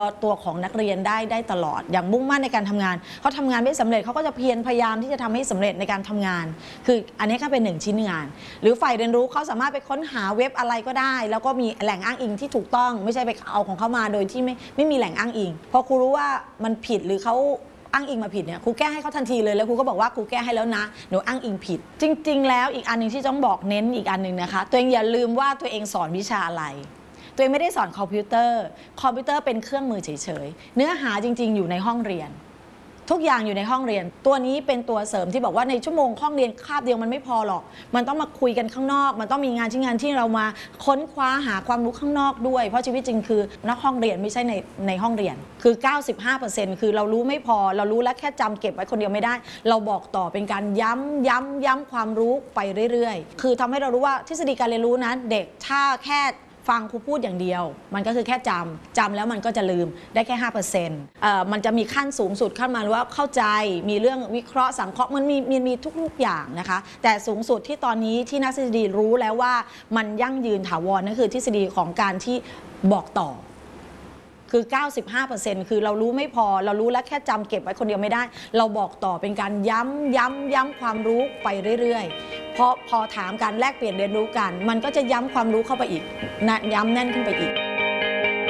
ตัวของนักเรียนได้ตลอดอย่างมุ่งมั่นในการทำงานเขาทำงานไม่สำเร็จเขาก็จะเพียรพยายามที่จะทำให้สำเร็จในการทำงานคืออันนี้ก็เป็น1ชิ้นงานหรือฝ่ายเรียนรู้เขาสามารถไปค้นหาเว็บอะไรก็ได้แล้วก็มีแหล่งอ้างอิงที่ถูกต้องไม่ใช่ไปเอาของเขามาโดยที่ไม่มีแหล่งอ้างอิงพอครูรู้ว่ามันผิดหรือเขาอ้างอิงมาผิดเนี่ยครูแก้ให้เขาทันทีเลยแล้วครูก็บอกว่าครูแก้ให้แล้วนะหนูอ้างอิงผิดจริงๆแล้วอีกอันนึงที่ต้องบอกเน้นอีกอันนึงนะคะตัวเองอย่าลืมว่าตัวเองสอนวิชาอะไรตัวเองไม่ได้สอนคอมพิวเตอร์เป็นเครื่องมือเฉยๆเนื้อหาจริงๆอยู่ในห้องเรียนทุกอย่างอยู่ในห้องเรียนตัวนี้เป็นตัวเสริมที่บอกว่าในชั่วโมงห้องเรียนคาบเดียวมันไม่พอหรอกมันต้องมาคุยกันข้างนอกมันต้องมีงานที่เรามาค้นคว้าหาความรู้ข้างนอกด้วยเพราะชีวิตจริงคือนอกห้องเรียนไม่ใช่ในห้องเรียนคือ 95% คือเรารู้ไม่พอเรารู้แล้วแค่จำเก็บไว้คนเดียวไม่ได้เราบอกต่อเป็นการย้ำความรู้ไปเรื่อยๆคือทำให้เรารู้ว่าทฤษฎีการเรียนรู้นั้นเด็กถ้าแค่ฟังครูพูดอย่างเดียวมันก็คือแค่จำแล้วมันก็จะลืมได้แค่ 5%มันจะมีขั้นสูงสุดขึ้นมาว่าเข้าใจมีเรื่องวิเคราะห์สังเคราะห์มันมีทุกอย่างนะคะแต่สูงสุดที่ตอนนี้ที่นักทฤษฎีรู้แล้วว่ามันยั่งยืนถาวรนั่นคือทฤษฎีของการที่บอกต่อคือ 95% คือเรารู้ไม่พอเรารู้แล้วแค่จำเก็บไว้คนเดียวไม่ได้เราบอกต่อเป็นการย้ำความรู้ไปเรื่อยๆเพราะพอถามการแลกเปลี่ยนเรียนรู้กันมันก็จะย้ำความรู้เข้าไปอีกย้ำแน่นขึ้นไปอีก